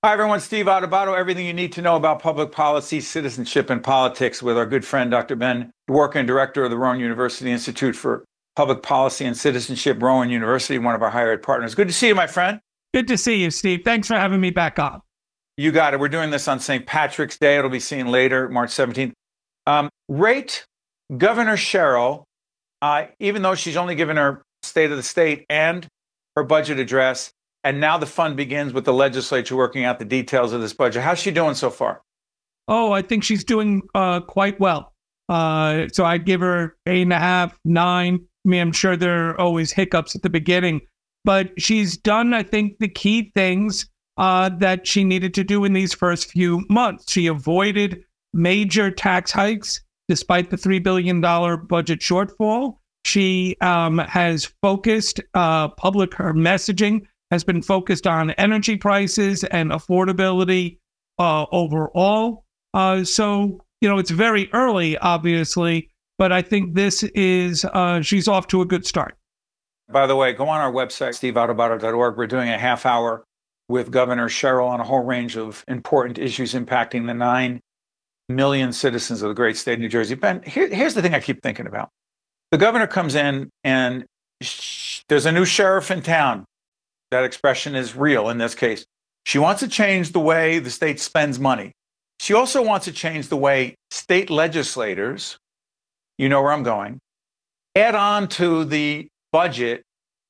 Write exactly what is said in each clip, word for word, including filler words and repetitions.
Hi, everyone. Steve Adubato. Everything you need to know about public policy, citizenship, and politics with our good friend, Doctor Ben Dworkin, director of the Rowan University Institute for Public Policy and Citizenship, Rowan University, one of our higher ed partners. Good to see you, my friend. Good to see you, Steve. Thanks for having me back on. You got it. We're doing this on Saint Patrick's Day. It'll be seen later, March seventeenth. Um, rate Governor Sherrill, uh, even though she's only given her State of the State and her budget address, and now the fun begins with the legislature working out the details of this budget. How's she doing so far? Oh, I think she's doing uh, quite well. Uh, so I'd give her eight and a half, nine. I mean, I'm sure there are always hiccups at the beginning, but she's done, I think, the key things uh, that she needed to do in these first few months. She avoided major tax hikes despite the three billion dollars budget shortfall. She um, has focused uh, public, her messaging has been focused on energy prices and affordability uh, overall. Uh, so, you know, it's very early, obviously, but I think this is, uh, she's off to a good start. By the way, go on our website, steve adubato dot org. We're doing a half hour with Governor Sherrill on a whole range of important issues impacting the nine million citizens of the great state of New Jersey. Ben, here, here's the thing I keep thinking about. The governor comes in and sh- there's a new sheriff in town. That expression is real in this case. She wants to change the way the state spends money. She also wants to change the way state legislators, you know where I'm going, add on to the budget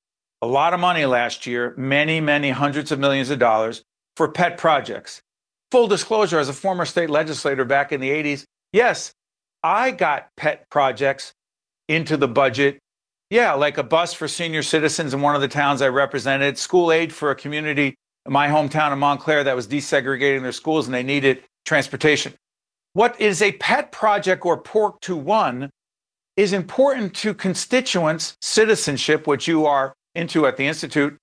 a lot of money last year, many, many hundreds of millions of dollars for pet projects. Full disclosure, as a former state legislator back in the eighties, yes, I got pet projects into the budget. Yeah, like a bus for senior citizens in one of the towns I represented, school aid for a community in my hometown of Montclair that was desegregating their schools and they needed transportation. What is a pet project or pork to one is important to constituents' citizenship, which you are into at the Institute,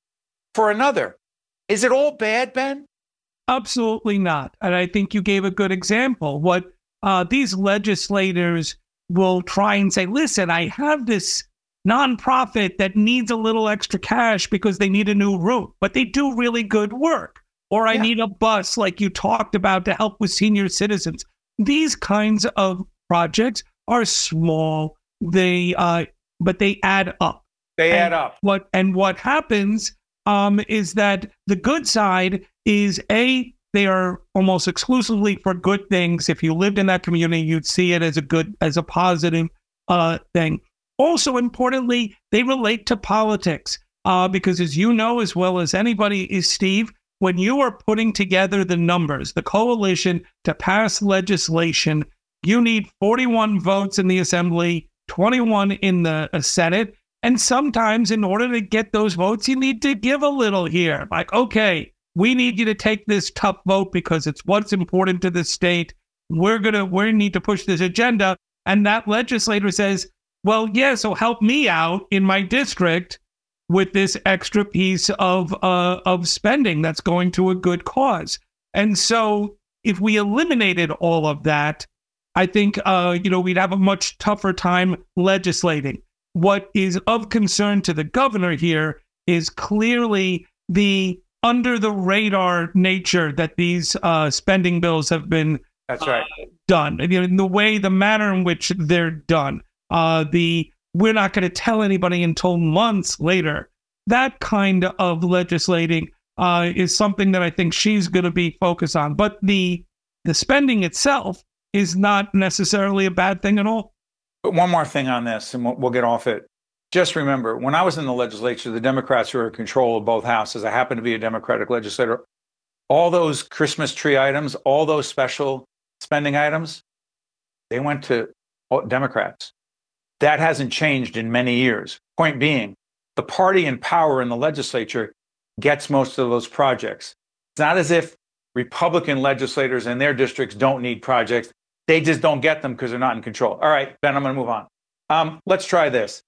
for another. Is it all bad, Ben? Absolutely not. And I think you gave a good example. What uh, these legislators will try and say, listen, I have this nonprofit that needs a little extra cash because they need a new route, but they do really good work. Or I yeah. need a bus like you talked about to help with senior citizens. These kinds of projects are small, they uh, but they add up. They and add up. What and what happens um, is that the good side is a they are almost exclusively for good things. If you lived in that community, you'd see it as a good, as a positive uh, thing. Also, importantly, they relate to politics uh, because, as you know as well as anybody, is Steve, when you are putting together the numbers, the coalition to pass legislation, you need forty-one votes in the Assembly, twenty-one in the uh, Senate. And sometimes in order to get those votes, you need to give a little here. Like, okay, we need you to take this tough vote because it's what's important to the state. We're going to, we need to push this agenda. And that legislator says, well, yeah, so help me out in my district with this extra piece of uh, of spending that's going to a good cause. And so if we eliminated all of that, I think, uh, you know, we'd have a much tougher time legislating. What is of concern to the governor here is clearly the under the radar nature that these uh, spending bills have been That's right. uh, done. You know, in the way, the manner in which they're done. Uh, the we're not going to tell anybody until months later. That kind of legislating uh, is something that I think she's going to be focused on. But the the spending itself is not necessarily a bad thing at all. But one more thing on this, and we'll, we'll get off it. Just remember, when I was in the legislature, the Democrats were in control of both houses. I happen to be a Democratic legislator. All those Christmas tree items, all those special spending items, they went to Democrats. That hasn't changed in many years. Point being, the party in power in the legislature gets most of those projects. It's not as if Republican legislators in their districts don't need projects. They just don't get them because they're not in control. All right, Ben, I'm going to move on. Um, let's try this.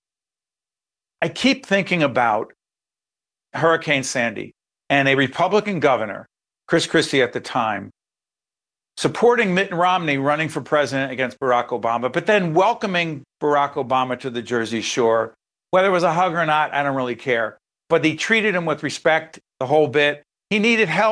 I keep thinking about Hurricane Sandy and a Republican governor, Chris Christie at the time, supporting Mitt Romney running for president against Barack Obama, but then welcoming Barack Obama to the Jersey Shore. Whether it was a hug or not, I don't really care. But he treated him with respect, the whole bit. He needed help.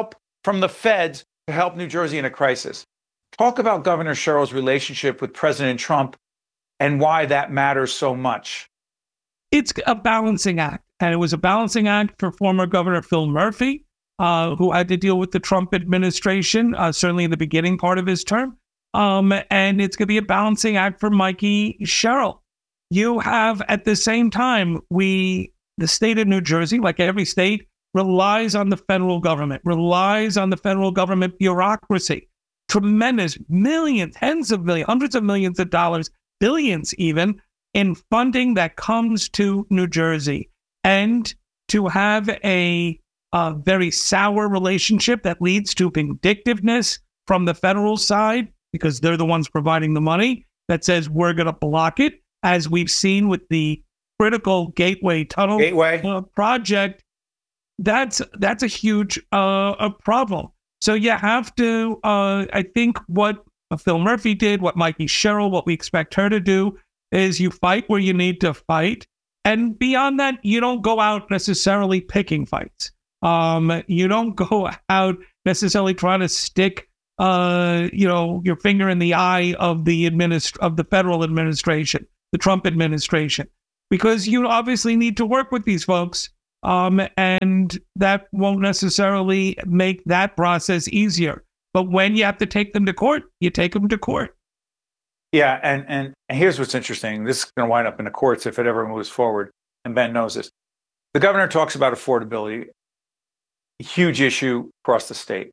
from the feds to help New Jersey in a crisis. Talk about Governor Sherrill's relationship with President Trump and why that matters so much. It's a balancing act, and it was a balancing act for former Governor Phil Murphy, uh, who had to deal with the Trump administration, uh, certainly in the beginning part of his term. Um, and it's going to be a balancing act for Mikey Sherrill. You have, at the same time, we, the state of New Jersey, like every state, relies on the federal government, relies on the federal government bureaucracy. Tremendous millions, tens of millions, hundreds of millions of dollars, billions even, in funding that comes to New Jersey. And to have a, a very sour relationship that leads to vindictiveness from the federal side, because they're the ones providing the money, that says we're going to block it, as we've seen with the critical Gateway Tunnel Gateway. Uh, project, that's that's a huge uh, a problem. So you have to, uh, I think what Phil Murphy did, what Mikey Sherrill, what we expect her to do, is you fight where you need to fight. And beyond that, you don't go out necessarily picking fights. Um, you don't go out necessarily trying to stick, uh, you know, your finger in the eye of the administ- of the federal administration, the Trump administration, because you obviously need to work with these folks. Um, and that won't necessarily make that process easier. But when you have to take them to court, you take them to court. Yeah, and, and here's what's interesting. This is going to wind up in the courts if it ever moves forward, and Ben knows this. The governor talks about affordability, a huge issue across the state.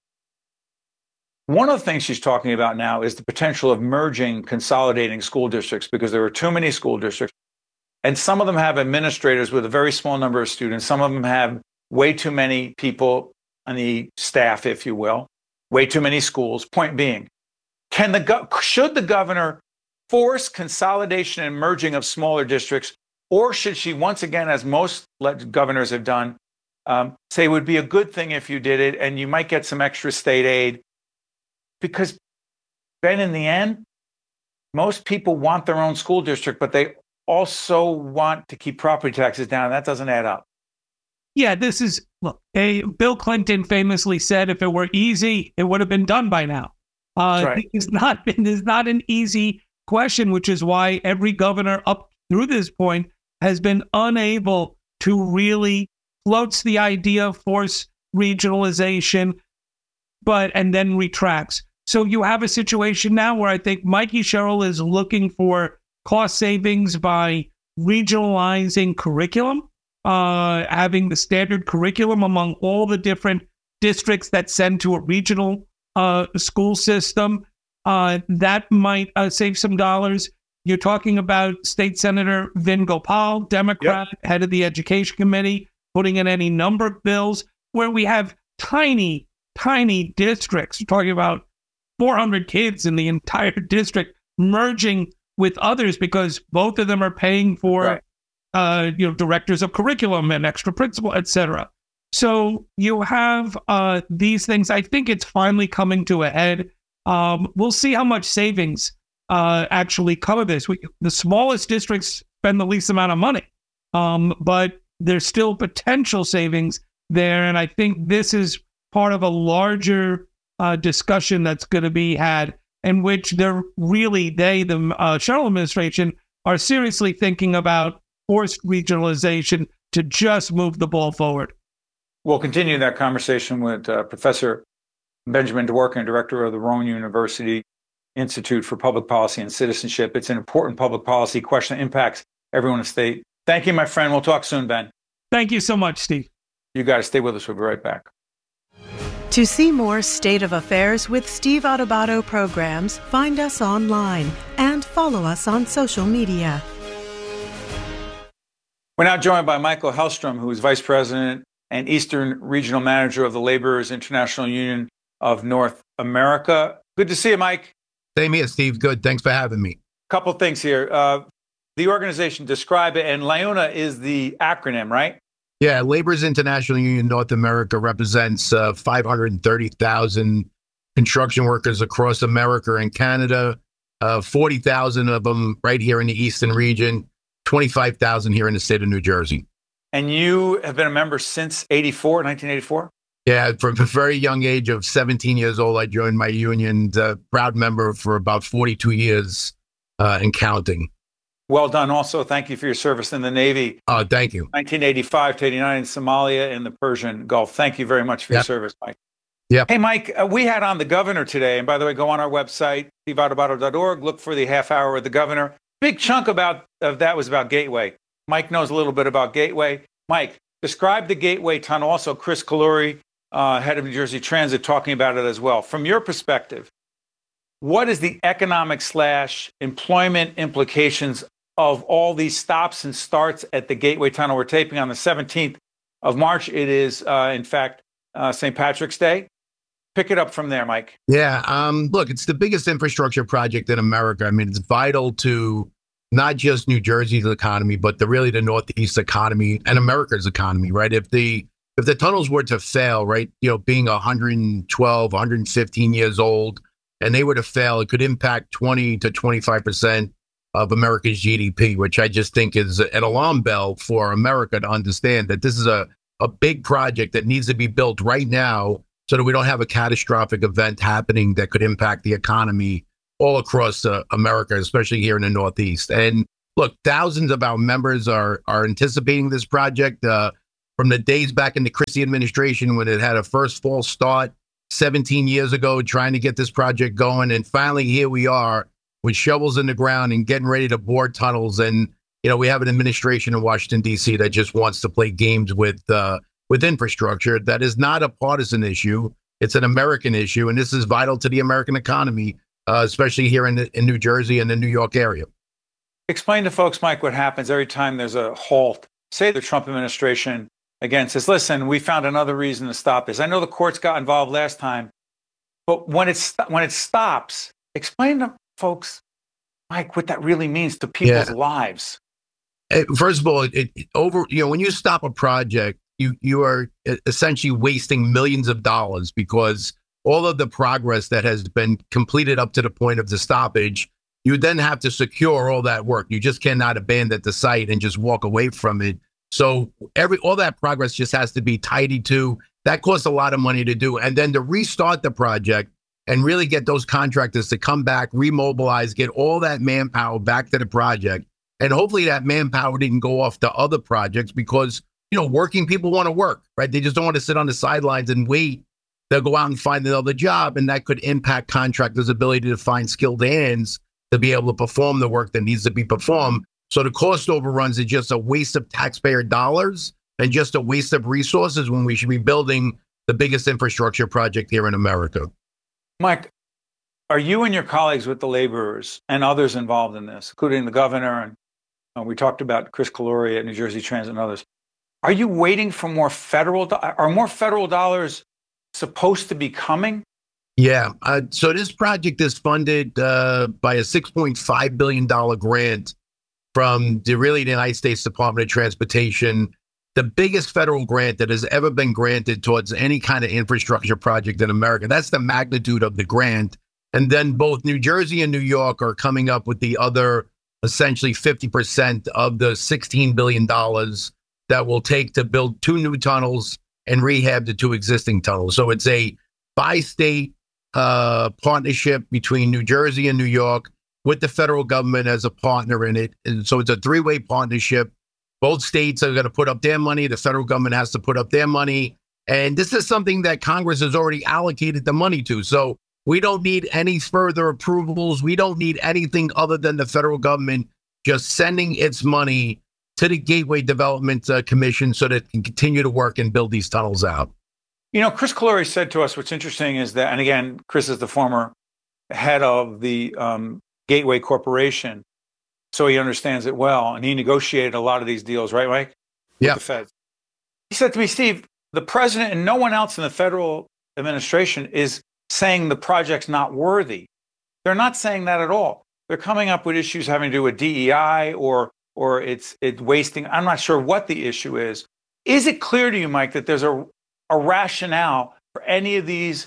One of the things she's talking about now is the potential of merging, consolidating school districts, because there are too many school districts. And some of them have administrators with a very small number of students. Some of them have way too many people on the staff, if you will, way too many schools. Point being, can the go- should the governor force consolidation and merging of smaller districts, or should she once again, as most governors have done, um, say it would be a good thing if you did it and you might get some extra state aid? Because, Ben, in the end, most people want their own school district, but they also want to keep property taxes down. That doesn't add up. Yeah, this is, look, a, Bill Clinton famously said if it were easy, it would have been done by now. Uh, right. It's not been, it's not an easy question, which is why every governor up through this point has been unable to really floats the idea of force regionalization, but and then retracts. So you have a situation now where I think Mikey Sherrill is looking for cost savings by regionalizing curriculum, uh, having the standard curriculum among all the different districts that send to a regional uh, school system. Uh, that might uh, save some dollars. You're talking about State Senator Vin Gopal, Democrat, yep. head of the Education Committee, putting in any number of bills where we have tiny, tiny districts. We're talking about four hundred kids in the entire district merging with others because both of them are paying for, right. uh, you know, directors of curriculum and extra principal, et cetera. So you have uh, these things. I think it's finally coming to a head. Um, we'll see how much savings uh, actually come of this. We, the smallest districts spend the least amount of money, um, but there's still potential savings there. And I think this is part of a larger uh, discussion that's going to be had, in which they're really, they, the uh, Sherrill administration, are seriously thinking about forced regionalization to just move the ball forward. We'll continue that conversation with uh, Professor Benjamin Dworkin, director of the Rowan University Institute for Public Policy and Citizenship. It's an important public policy question that impacts everyone in the state. Thank you, my friend. We'll talk soon, Ben. Thank you so much, Steve. You got to stay with us. We'll be right back. To see more State of Affairs with Steve Adubato programs, find us online and follow us on social media. We're now joined by Michael Hellstrom, who is Vice President and Eastern Regional Manager of the Laborers International Union of North America. Good to see you, Mike. Same here, Steve. Good. Thanks for having me. Couple things here. Uh, the organization, describe it, and LIUNA is the acronym, right? Yeah, Laborers International Union North America represents uh, five hundred thirty thousand construction workers across America and Canada, uh, forty thousand of them right here in the Eastern region, twenty-five thousand here in the state of New Jersey. And you have been a member since eighty-four, nineteen eighty-four? Yeah, from a very young age of seventeen years old, I joined my union, uh, proud member for about forty-two years uh, and counting. Well done. Also, thank you for your service in the Navy. Oh, thank you. nineteen eighty-five to eighty-nine in Somalia and the Persian Gulf. Thank you very much for Yep. your service, Mike. Yep. Hey, Mike, uh, we had on the governor today. And by the way, go on our website, steve adubato dot org. Look for the half hour with the governor. Big chunk about of that was about Gateway. Mike knows a little bit about Gateway. Mike, describe the Gateway Tunnel. Also, Chris Kaluri, uh, head of New Jersey Transit, talking about it as well. From your perspective, what is the economic slash employment implications of all these stops and starts at the Gateway Tunnel? We're taping on the seventeenth of March. It is, uh, in fact, uh, Saint Patrick's Day. Pick it up from there, Mike. Yeah. Um, look, it's the biggest infrastructure project in America. I mean, it's vital to not just New Jersey's economy, but the really the Northeast economy and America's economy, right? If the if the tunnels were to fail, right, you know, being one hundred twelve, one hundred fifteen years old, and they were to fail, it could impact twenty to twenty-five percent of America's G D P, which I just think is an alarm bell for America to understand that this is a, a big project that needs to be built right now so that we don't have a catastrophic event happening that could impact the economy all across uh, America, especially here in the Northeast. And look, thousands of our members are are anticipating this project uh, from the days back in the Christie administration when it had a first false start seventeen years ago, trying to get this project going. And finally, here we are with shovels in the ground and getting ready to bore tunnels. And, you know, we have an administration in Washington, D C that just wants to play games with uh, with infrastructure. That is not a partisan issue. It's an American issue. And this is vital to the American economy, uh, especially here in, the, in New Jersey and the New York area. Explain to folks, Mike, what happens every time there's a halt. Say the Trump administration, again, says, listen, we found another reason to stop this. I know the courts got involved last time, but when, it's, when it stops, explain to folks, Mike, what that really means to people's Yeah. lives. Uh, First of all, it, it over, you know, when you stop a project, you, you are essentially wasting millions of dollars because all of the progress that has been completed up to the point of the stoppage, you then have to secure all that work. You just cannot abandon the site and just walk away from it. So every all that progress just has to be tidied to. That costs a lot of money to do. And then to restart the project and really get those contractors to come back, remobilize, get all that manpower back to the project. And hopefully that manpower didn't go off to other projects because, you know, working people want to work, right? They just don't want to sit on the sidelines and wait. They'll go out and find another job, and that could impact contractors' ability to find skilled hands to be able to perform the work that needs to be performed. So the cost overruns is just a waste of taxpayer dollars and just a waste of resources when we should be building the biggest infrastructure project here in America. Mike, are you and your colleagues with the laborers and others involved in this, including the governor, and uh, we talked about Chris Kaluri at New Jersey Transit and others, are you waiting for more federal, do- are more federal dollars supposed to be coming? Yeah. Uh, so this project is funded uh, by a six point five billion dollars grant from the really the United States Department of Transportation, the biggest federal grant that has ever been granted towards any kind of infrastructure project in America. That's the magnitude of the grant. And then both New Jersey and New York are coming up with the other essentially fifty percent of the sixteen billion dollars that will take to build two new tunnels and rehab the two existing tunnels. So it's a bi-state uh, partnership between New Jersey and New York with the federal government as a partner in it. And so it's a three-way partnership. Both states are going to put up their money. The federal government has to put up their money. And this is something that Congress has already allocated the money to. So we don't need any further approvals. We don't need anything other than the federal government just sending its money to the Gateway Development uh, Commission so that it can continue to work and build these tunnels out. You know, Chris Kaluri said to us, what's interesting is that, and again, Chris is the former head of the um, Gateway Corporation, so he understands it well, and he negotiated a lot of these deals, right, Mike? Yeah. With the feds. He said to me, Steve, the president and no one else in the federal administration is saying the project's not worthy. They're not saying that at all. They're coming up with issues having to do with D E I or or it's it's wasting. I'm not sure what the issue is. Is it clear to you, Mike, that there's a, a rationale for any of these,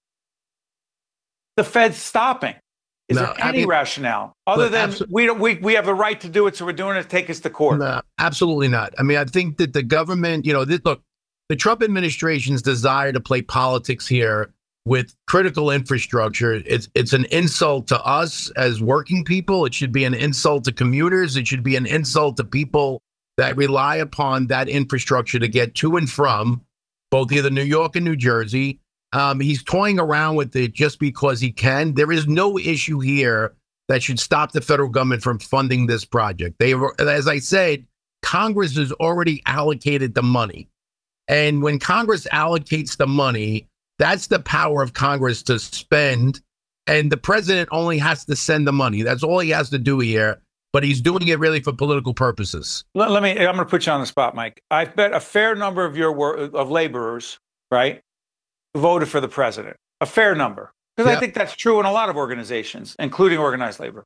the Fed stopping? Is No, there I any mean, rationale other look, than abso- we don't we we have the right to do it, so we're doing it, take us to court? No, absolutely not. I mean, I think that the government, you know, this, look, the Trump administration's desire to play politics here with critical infrastructure, it's it's an insult to us as working people. It should be an insult to commuters. It should be an insult to people that rely upon that infrastructure to get to and from both either New York and New Jersey. Um, he's toying around with it just because he can. There is no issue here that should stop the federal government from funding this project. They, as I said, Congress has already allocated the money. And when Congress allocates the money, that's the power of Congress to spend. And the president only has to send the money. That's all he has to do here. But he's doing it really for political purposes. Let, let me, I'm going to put you on the spot, Mike. I bet a fair number of your work, of laborers, right, voted for the president. A fair number. Because yep. I think that's true in a lot of organizations, including organized labor.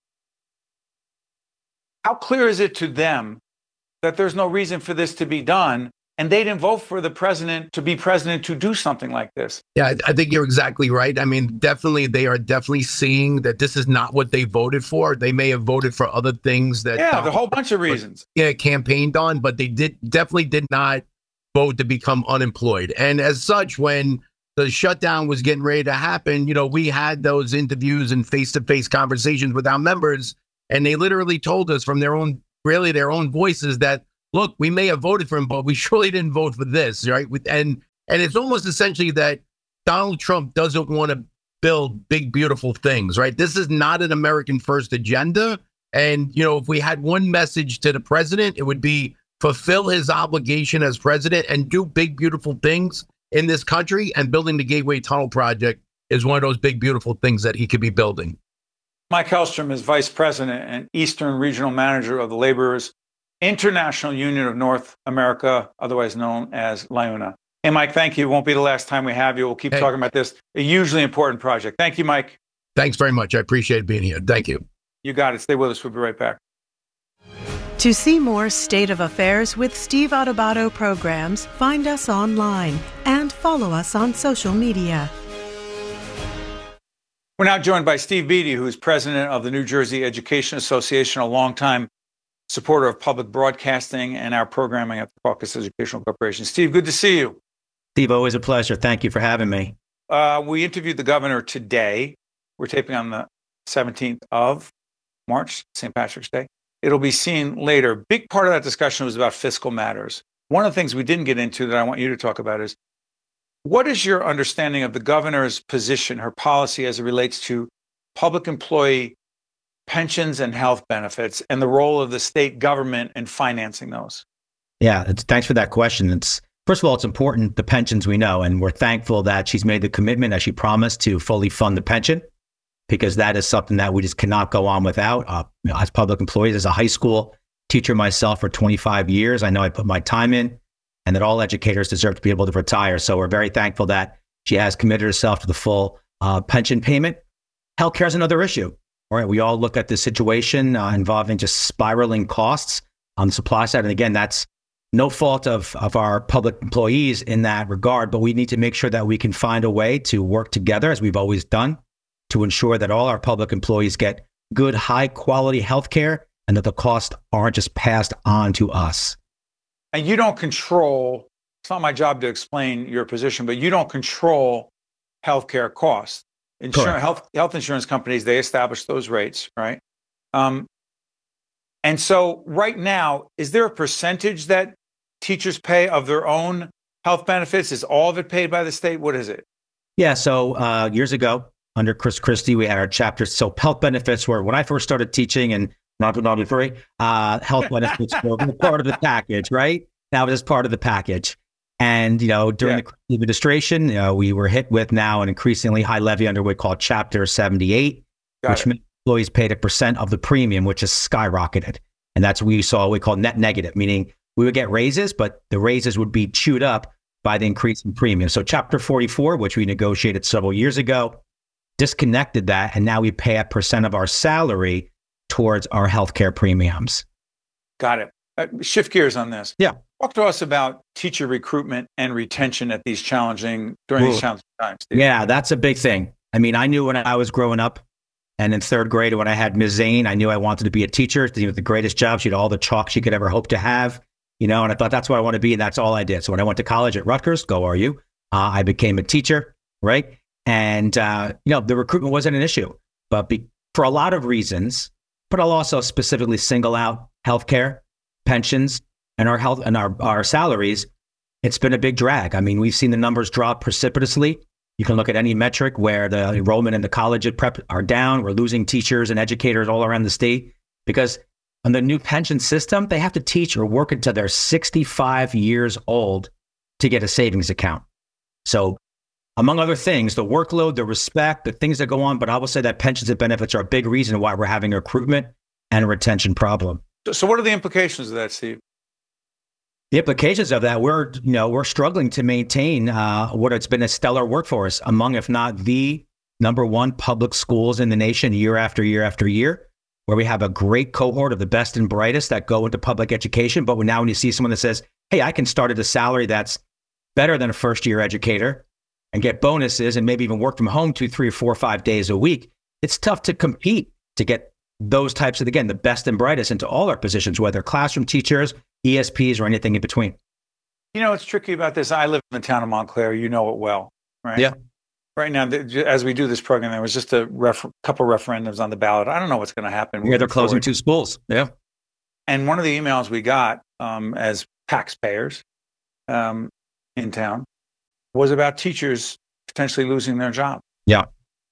How clear is it to them that there's no reason for this to be done, and they didn't vote for the president to be president to do something like this? Yeah, I, I think you're exactly right. I mean, definitely, they are definitely seeing that this is not what they voted for. They may have voted for other things that yeah, the whole bunch of reasons. Yeah, campaigned on, but they did definitely did not vote to become unemployed. And as such, when the shutdown was getting ready to happen, you know, we had those interviews and face-to-face conversations with our members, and they literally told us from their own, really their own voices that, look, we may have voted for him, but we surely didn't vote for this, right? And and it's almost essentially that Donald Trump doesn't want to build big, beautiful things, right? This is not an American first agenda. And, you know, if we had one message to the president, it would be fulfill his obligation as president and do big, beautiful things in this country, and building the Gateway Tunnel Project is one of those big, beautiful things that he could be building. Mike Hellstrom is Vice President and Eastern Regional Manager of the Laborers International Union of North America, otherwise known as LIUNA. Hey, Mike, thank you. It won't be the last time we have you. We'll keep hey. talking about this, a hugely important project. Thank you, Mike. Thanks very much. I appreciate being here. Thank you. You got it. Stay with us. We'll be right back. To see more State of Affairs with Steve Adubato programs, find us online and follow us on social media. We're now joined by Steve Beatty, who is president of the New Jersey Education Association, a longtime supporter of public broadcasting and our programming at the Caucus Educational Corporation. Steve, good to see you. Steve, always a pleasure. Thank you for having me. Uh, we interviewed the governor today. We're taping on the seventeenth of March, Saint Patrick's Day. It'll be seen later. Big part of that discussion was about fiscal matters. One of the things we didn't get into that I want you to talk about is, what is your understanding of the governor's position, her policy as it relates to public employee pensions and health benefits and the role of the state government in financing those? Yeah, it's, thanks for that question. It's first of all, it's important, the pensions we know, and we're thankful that she's made the commitment, as she promised, to fully fund the pension, because that is something that we just cannot go on without. Uh, you know, as public employees, as a high school teacher myself for twenty-five years, I know I put my time in, and that all educators deserve to be able to retire. So we're very thankful that she has committed herself to the full uh, pension payment. Healthcare is another issue. All right, we all look at the situation uh, involving just spiraling costs on the supply side. And again, that's no fault of, of our public employees in that regard, but we need to make sure that we can find a way to work together, as we've always done, to ensure that all our public employees get good, high quality healthcare and that the costs aren't just passed on to us. And you don't control, it's not my job to explain your position, but you don't control healthcare costs. Insurance, health, health insurance companies, they establish those rates, right? Um, and so right now, is there a percentage that teachers pay of their own health benefits? Is all of it paid by the state? What is it? Yeah, so uh, years ago, under Chris Christie, we had our chapters. So health benefits were, when I first started teaching, and not not be free, uh, health benefits were part of the package, right? That was just part of the package. And, you know, during yeah. the administration, you know, we were hit with now an increasingly high levy under what we call Chapter seventy-eight, Got which it. meant employees paid a percent of the premium, which has skyrocketed. And that's what we saw what we call net negative, meaning we would get raises, but the raises would be chewed up by the increase in premium. So Chapter forty-four, which we negotiated several years ago, disconnected that. And now we pay a percent of our salary towards our healthcare premiums. Got it. Uh, shift gears on this. Yeah. Talk to us about teacher recruitment and retention at these challenging, during Ooh. these challenging times. Steve. Yeah, that's a big thing. I mean, I knew when I was growing up and in third grade, when I had Miz Zane, I knew I wanted to be a teacher. You know, the greatest job. She had all the chalk she could ever hope to have. you know, and I thought that's what I want to be. And that's all I did. So when I went to college at Rutgers, go R U, uh, I became a teacher, right? And, uh, you know, the recruitment wasn't an issue, but be, for a lot of reasons, but I'll also specifically single out healthcare, pensions, and our health and our, our salaries. It's been a big drag. I mean, we've seen the numbers drop precipitously. You can look at any metric where the enrollment in the college at prep are down. We're losing teachers and educators all around the state because on the new pension system, they have to teach or work until they're sixty-five years old to get a savings account. So among other things, the workload, the respect, the things that go on, but I will say that pensions and benefits are a big reason why we're having a recruitment and a retention problem. So, so what are the implications of that, Steve? The implications of that, we're, you know, we're struggling to maintain uh, what it's been a stellar workforce among, if not the number one public schools in the nation year after year after year, where we have a great cohort of the best and brightest that go into public education. But now when you see someone that says, hey, I can start at a salary that's better than a first year educator and get bonuses and maybe even work from home two, three, or four, or five days a week, it's tough to compete to get those types of, again, the best and brightest into all our positions, whether classroom teachers, E S Ps, or anything in between. You know, it's tricky about this. I live in the town of Montclair. You know it well, right? Yeah. Right now, as we do this program, there was just a ref- couple referendums on the ballot. I don't know what's going to happen. Yeah, they're closing forward. two schools. Yeah. And one of the emails we got um, as taxpayers um, in town was about teachers potentially losing their job. Yeah.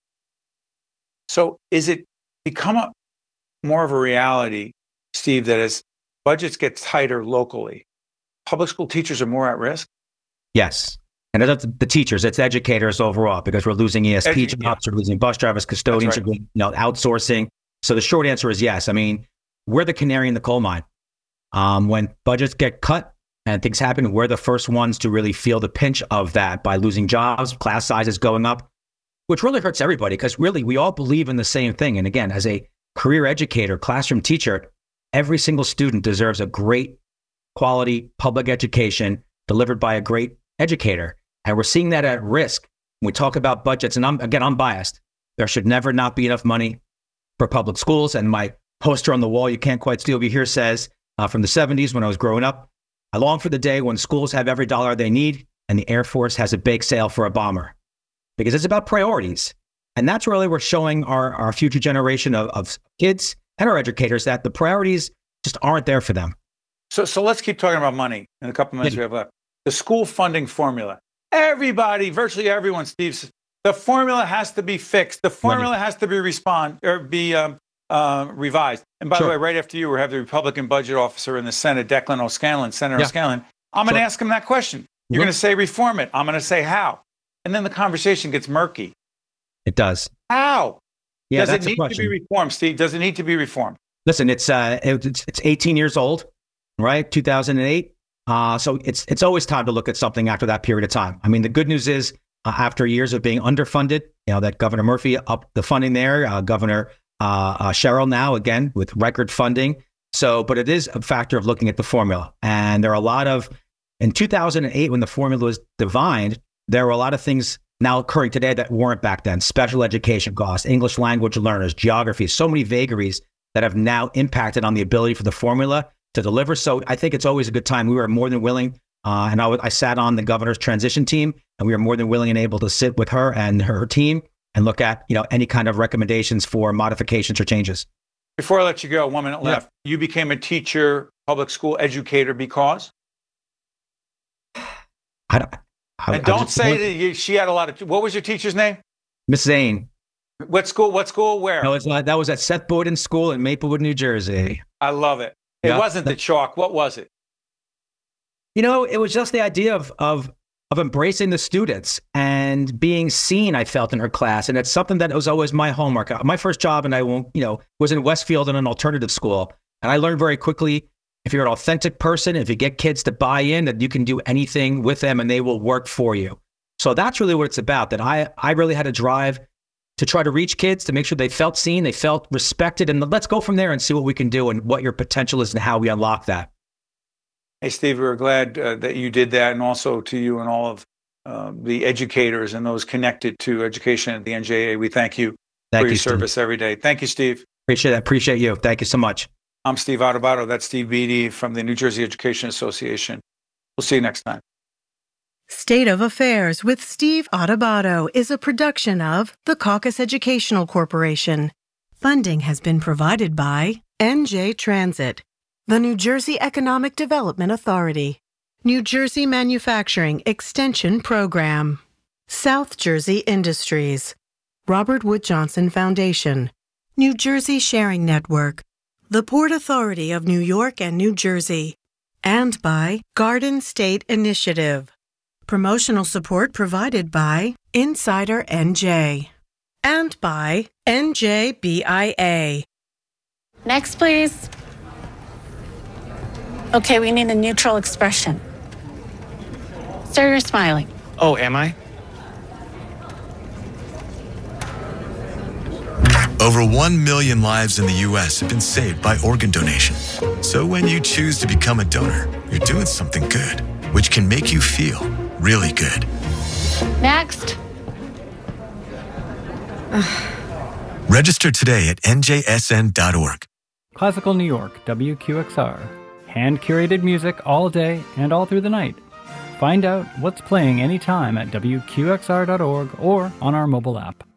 So is it become a, more of a reality, Steve, that as budgets get tighter locally, public school teachers are more at risk? Yes. And it's the teachers, it's educators overall, because we're losing E S P Edu- jobs, we're losing bus drivers, custodians, right. we're, you know, outsourcing. So the short answer is yes. I mean, we're the canary in the coal mine. Um, when budgets get cut and things happen, we're the first ones to really feel the pinch of that by losing jobs, class sizes going up, which really hurts everybody because really we all believe in the same thing. And again, as a career educator, classroom teacher, every single student deserves a great quality public education delivered by a great educator. And we're seeing that at risk when we talk about budgets. And I'm, again, I'm biased. There should never not be enough money for public schools. And my poster on the wall, you can't quite steal over here, says uh, from the seventies when I was growing up, I long for the day when schools have every dollar they need and the Air Force has a bake sale for a bomber. Because it's about priorities. And that's really we're showing our, our future generation of, of kids and our educators that the priorities just aren't there for them. So, so let's keep talking about money in a couple minutes Yeah. we have left. The school funding formula. Everybody, virtually everyone, Steve, the formula has to be fixed. The formula Money. has to be respond or be um, uh, revised. And by Sure. the way, right after you, we have the Republican budget officer in the Senate, Declan O'Scanlan, Senator Yeah. O'Scanlan. I'm going to Sure. ask him that question. You're Mhm. going to say reform it. I'm going to say how. And then the conversation gets murky. It does. How? Yeah, Does it that's a need to question. be reformed, Steve? Does it need to be reformed? Listen, it's uh, it's it's eighteen years old, right? two thousand eight. Uh, so it's it's always time to look at something after that period of time. I mean, the good news is uh, after years of being underfunded, you know, that Governor Murphy upped the funding there. Uh, Governor uh, uh, Sherrill now again with record funding. So, but it is a factor of looking at the formula. And there are a lot of in two thousand eight when the formula was divined, there were a lot of things now occurring today that weren't back then. Special education costs, English language learners, geography, so many vagaries that have now impacted on the ability for the formula to deliver. So I think it's always a good time. We were more than willing, uh, and I, w- I sat on the governor's transition team, and we were more than willing and able to sit with her and her team and look at, you know, any kind of recommendations for modifications or changes. Before I let you go, one minute Yeah. left. You became a teacher, public school educator because? I don't. I, And I don't just- say that you, she had a lot of. What was your teacher's name? Miss Zane. What school? What school? Where? That was, uh, that was at Seth Boyden School in Maplewood, New Jersey. I love it. It Yeah. wasn't the chalk. What was it? You know, it was just the idea of of of embracing the students and being seen, I felt, in her class. And it's something that was always my homework. My first job, and I won't, you know, was in Westfield in an alternative school. And I learned very quickly, if you're an authentic person, if you get kids to buy in, that you can do anything with them and they will work for you. So that's really what it's about, that I, I really had a drive to try to reach kids, to make sure they felt seen, they felt respected, and let's go from there and see what we can do and what your potential is and how we unlock that. Hey, Steve, we're glad uh, that you did that, and also to you and all of uh, the educators and those connected to education at the N J A. We thank you Thank for you, your Steve. service every day. Thank you, Steve. Appreciate that. Appreciate you. Thank you so much. I'm Steve Adubato. That's Steve Beatty from the New Jersey Education Association. We'll see you next time. State of Affairs with Steve Adubato is a production of the Caucus Educational Corporation. Funding has been provided by N J Transit, the New Jersey Economic Development Authority, New Jersey Manufacturing Extension Program, South Jersey Industries, Robert Wood Johnson Foundation, New Jersey Sharing Network, the Port Authority of New York and New Jersey, and by Garden State Initiative. Promotional support provided by Insider N J and by N J B I A. Next, please. Okay, we need a neutral expression. Sir, you're smiling. Oh, am I? Over one million lives in the U S have been saved by organ donation. So when you choose to become a donor, you're doing something good, which can make you feel really good. Next. Register today at N J S N dot org. Classical New York, W Q X R. Hand-curated music all day and all through the night. Find out what's playing anytime at W Q X R dot org or on our mobile app.